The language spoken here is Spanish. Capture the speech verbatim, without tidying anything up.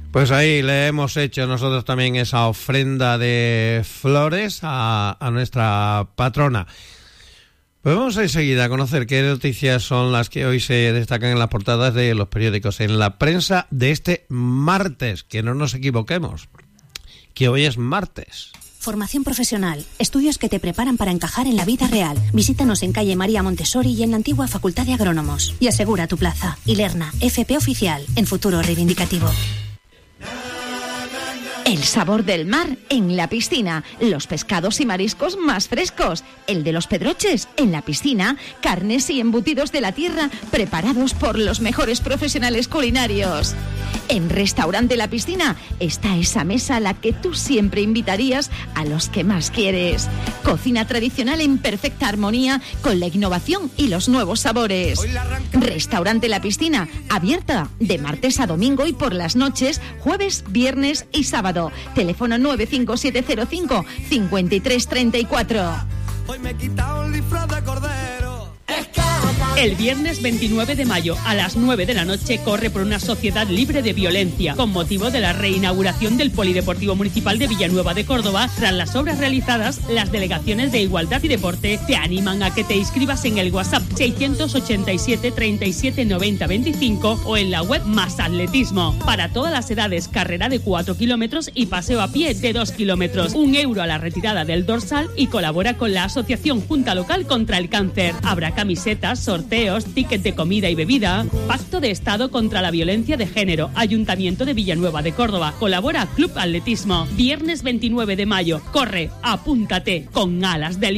Pues ahí le hemos hecho nosotros también esa ofrenda de flores a, a nuestra patrona. Pues vamos enseguida a conocer qué noticias son las que hoy se destacan en las portadas de los periódicos, en la prensa de este martes, que no nos equivoquemos, que hoy es martes. Formación profesional, estudios que te preparan para encajar en la vida real. Visítanos en calle María Montessori y en la antigua Facultad de Agrónomos. Y asegura tu plaza. Ilerna, F P Oficial, en futuro reivindicativo. El sabor del mar en la piscina, los pescados y mariscos más frescos, el de los pedroches en la piscina, carnes y embutidos de la tierra preparados por los mejores profesionales culinarios. En Restaurante La Piscina está esa mesa a la que tú siempre invitarías a los que más quieres. Cocina tradicional en perfecta armonía con la innovación y los nuevos sabores. Restaurante La Piscina, abierta de martes a domingo y por las noches, jueves, viernes y sábado. Teléfono nueve cinco siete cero cinco, cinco tres tres cuatro. Hoy me he quitado el disfraz de cordero. El viernes veintinueve de mayo a las nueve de la noche corre por una sociedad libre de violencia con motivo de la reinauguración del Polideportivo Municipal de Villanueva de Córdoba. Tras las obras realizadas, las delegaciones de Igualdad y Deporte te animan a que te inscribas en el WhatsApp seiscientos ochenta y siete, treinta y siete, noventa, veinticinco o en la web Más Atletismo. Para todas las edades, carrera de cuatro kilómetros y paseo a pie de dos kilómetros. Un euro a la retirada del dorsal y colabora con la Asociación Junta Local contra el Cáncer. Habrá camisetas, sorteos, tickets de comida y bebida. Pacto de Estado contra la Violencia de Género, Ayuntamiento de Villanueva de Córdoba. Colabora Club Atletismo. Viernes veintinueve de mayo. Corre, apúntate con alas de